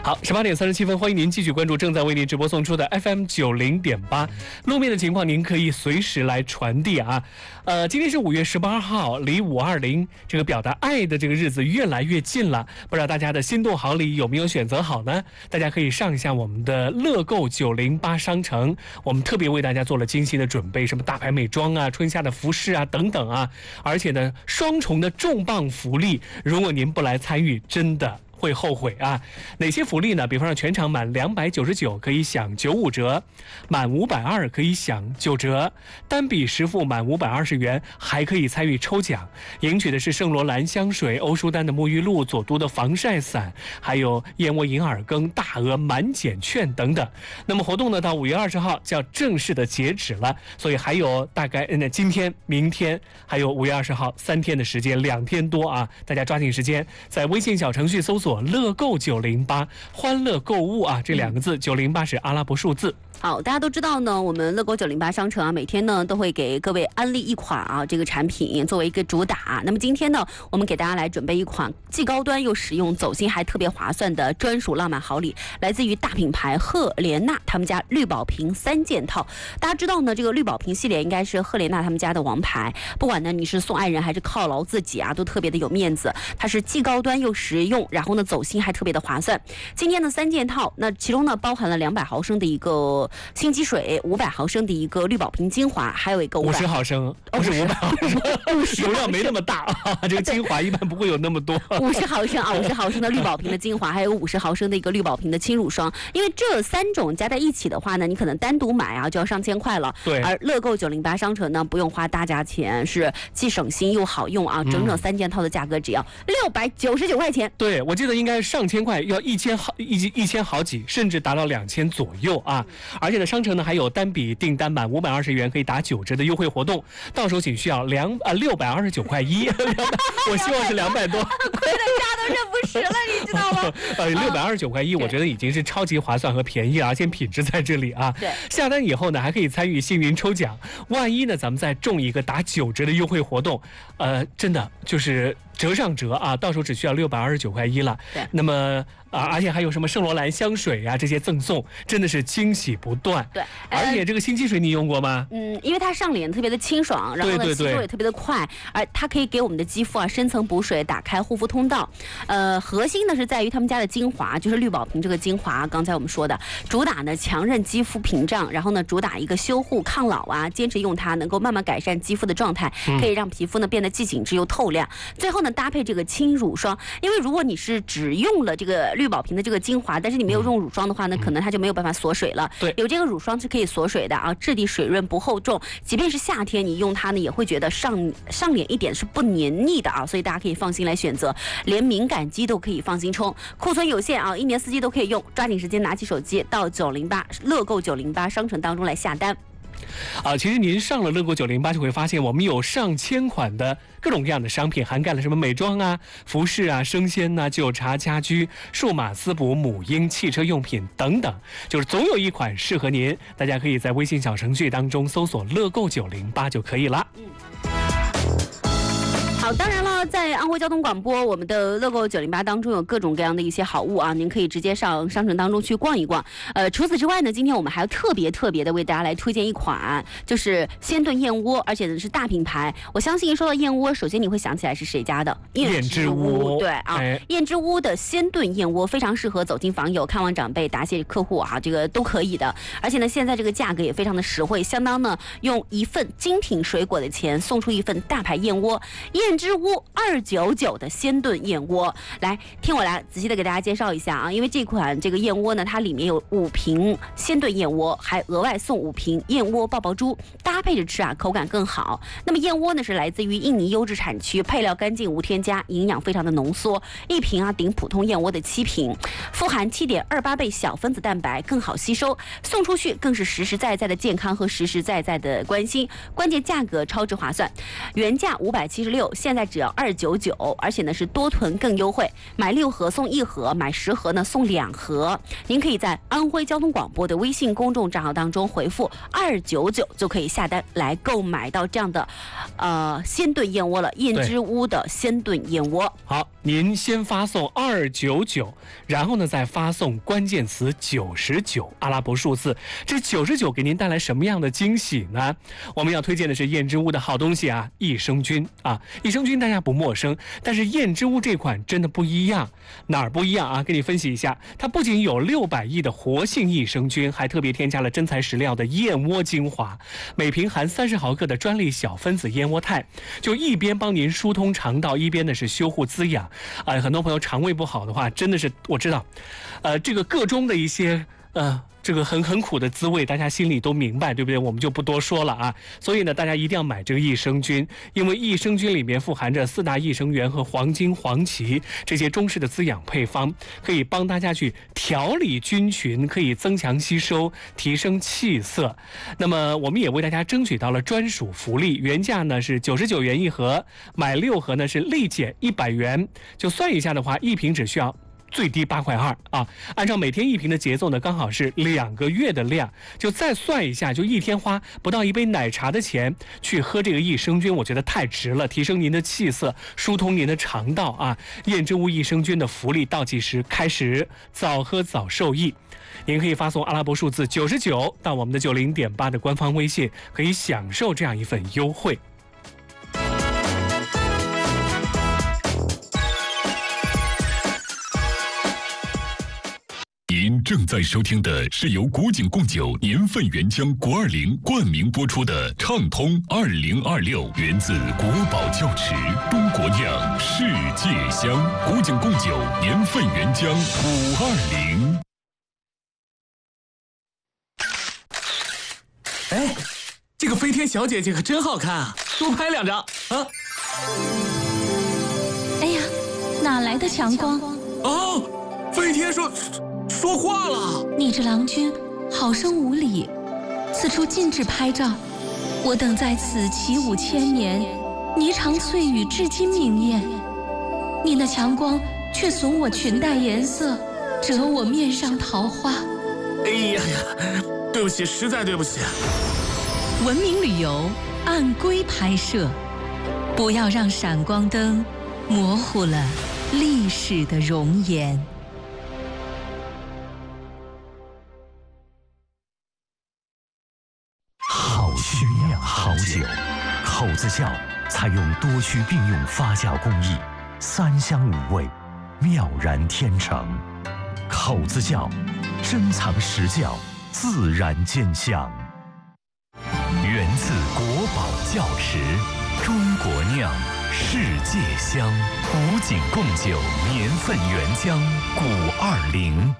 好，18:37，欢迎您继续关注正在为您直播送出的 FM90.8。路面的情况您可以随时来传递啊。今天是5月18号，离520这个表达爱的这个日子越来越近了。不知道大家的心动好礼有没有选择好呢？大家可以上一下我们的乐购908商城，我们特别为大家做了精心的准备，什么大牌美妆啊、春夏的服饰啊等等啊，而且呢，双重的重磅福利，如果您不来参与，真的会后悔啊！哪些福利呢？比方说全场满299可以享95折，满520可以享9折，单笔实付满520元还可以参与抽奖，赢取的是圣罗兰香水、欧舒丹的沐浴露、佐都的防晒伞，还有燕窝银耳羹、大额满减券等等。那么活动呢，到5月20号就要正式的截止了，所以还有大概今天、明天还有5月20号3天的时间，2天多啊！大家抓紧时间，在微信小程序搜索乐购908，欢乐购物啊，这2个字，908是阿拉伯数字。 好，大家都知道呢，我们乐购908商城啊，每天呢都会给各位安利一款啊这个产品作为一个主打。那么今天呢，我们给大家来准备一款既高端又实用、走心还特别划算的专属浪漫好礼，来自于大品牌赫莲娜他们家绿宝瓶3件套。大家知道呢，这个绿宝瓶系列应该是赫莲娜他们家的王牌，不管呢你是送爱人还是犒劳自己啊，都特别的有面子。它是既高端又实用，然后呢走心还特别的划算。今天的3件套，那其中呢包含了200毫升的一个清肌水，500毫升的一个绿宝瓶精华，还有一个 50毫升，不是500毫升，容量没那么大啊。这个精华一般不会有那么多。 50毫升啊，50毫升的绿宝瓶的精华，还有50毫升的一个绿宝瓶的轻乳霜。因为这3种加在一起的话呢，你可能单独买啊就要上千块了。 对。 而乐购908商城呢，不用花大价钱，是既省心又好用啊，整整3件套的价格只要699块钱。 对，我记得应该上千块，要1000好几，甚至达到2000左右啊。而且呢，商城呢还有单笔订单满520元可以打9折的优惠活动，到手仅需要629块1，我希望是200多， 亏的家都认不实了，你知道吗 ？629块1，我觉得已经是超级划算和便宜了，而且品质在这里啊。 对， 下单以后呢，还可以参与幸运抽奖，万一呢咱们再中一个打9折的优惠活动，真的就是折上折啊，到手只需要629块1了。 对， 那么而且还有什么圣罗兰香水啊，这些赠送真的是惊喜不断。 对， 而且这个新肌水你用过吗？ 因为它上脸特别的清爽，然后呢吸收也特别的快，而它可以给我们的肌肤啊深层补水，打开护肤通道。核心呢是在于他们家的精华，就是绿宝瓶这个精华，刚才我们说的，主打呢强韧肌肤屏障，然后呢主打一个修护抗老啊，坚持用它能够慢慢改善肌肤的状态，可以让皮肤呢变得既紧致又透亮。最后呢搭配这个轻乳霜，因为如果你是只用了这个绿宝瓶的这个精华，但是你没有用乳霜的话呢，可能它就没有办法锁水了。 对， 有这个乳霜是可以锁水的啊，质地水润不厚重，即便是夏天你用它呢，也会觉得上脸一点是不黏腻的啊，所以大家可以放心来选择，连敏感肌都可以放心冲，库存有限啊，1年4季都可以用，抓紧时间拿起手机到908乐购908商城当中来下单。 其实您上了乐购908就会发现，我们有上千款的各种各样的商品，涵盖了什么美妆啊、服饰啊、生鲜啊、酒茶、家居、数码滋补、母婴、汽车用品等等，就是总有一款适合您。大家可以在微信小程序当中搜索乐购908就可以了。 好，当然了，在安徽交通广播，我们的乐购908当中有各种各样的一些好物啊，您可以直接上商城当中去逛一逛。除此之外呢，今天我们还要特别的为大家来推荐一款，就是鲜炖燕窝，而且呢是大品牌。我相信一说到燕窝，首先你会想起来是谁家的？ 燕之屋。 对啊，燕之屋的鲜炖燕窝非常适合走进访友、看望长辈、答谢客户啊，这个都可以的。而且呢，现在这个价格也非常的实惠，相当呢用一份精品水果的钱送出一份大牌燕窝。燕之屋299的鲜炖燕窝，来听我来仔细的给大家介绍一下啊，因为这款这个燕窝呢，它里面有5瓶鲜炖燕窝，还额外送5瓶燕窝爆珠，搭配着吃啊，口感更好。那么燕窝呢是来自于印尼优质产区，配料干净无添加，营养非常的浓缩，一瓶啊顶普通燕窝的7瓶，富含7.28倍小分子蛋白，更好吸收，送出去更是实实在在的健康和实实在在的关心，关键价格超值划算，原价576。 现在只要299，而且呢是多囤更优惠，买6盒送1盒，买10盒呢送2盒。您可以在安徽交通广播的微信公众账号当中回复299，就可以下单来购买到这样的鲜炖燕窝了，燕之屋的鲜炖燕窝。 好，您先发送299，然后呢再发送关键词99阿拉伯数字。这99给您带来什么样的惊喜呢？我们要推荐的是燕之屋的好东西啊，益生菌啊。益生菌大家不陌生，但是燕之屋这款真的不一样。哪儿不一样啊？给你分析一下，它不仅有600亿的活性益生菌，还特别添加了真材实料的燕窝精华，每瓶含30毫克的专利小分子燕窝肽，就一边帮您疏通肠道，一边呢是修护滋养。很多朋友肠胃不好的话，真的是我知道，这个个中的一些这个很苦的滋味，大家心里都明白，对不对？我们就不多说了啊。所以呢，大家一定要买这个益生菌，因为益生菌里面富含着4大益生元和黄金、黄芪这些中式的滋养配方，可以帮大家去调理菌群，可以增强吸收，提升气色。那么我们也为大家争取到了专属福利，原价呢是99元1盒，买6盒呢是立减100元。就算一下的话，一瓶只需要最低8.2块啊，按照每天1瓶的节奏呢，刚好是2个月的量，就再算一下，就一天花不到1杯奶茶的钱去喝这个益生菌，我觉得太值了，提升您的气色，疏通您的肠道啊。燕之屋益生菌的福利倒计时开始，早喝早受益。您可以发送阿拉伯数字99到我们的90.8的官方微信，可以享受这样一份优惠。 您正在收听的是由古井贡酒年份原浆国20冠名播出的畅通2026，源自国宝窖池，中国酿，世界香。古井贡酒年份原浆520。 哎，这个飞天小姐姐可真好看啊！多拍2张啊！ 哎呀，哪来的强光？ 哦，飞天说话了！ 你这郎君好生无礼，此处禁止拍照。我等在此起舞千年，霓裳翠羽至今明艳。你那强光却损我裙带颜色，折我面上桃花。 哎呀呀，对不起，实在对不起。 文明旅游按规拍摄，不要让闪光灯模糊了历史的容颜。 好须酿好酒，口子窖采用多须并用发酵工艺，3香5味，妙然天成。口子窖，珍藏实窖，自然兼香。源自国宝窖池，中国酿，世界香。古井贡酒年份原浆520。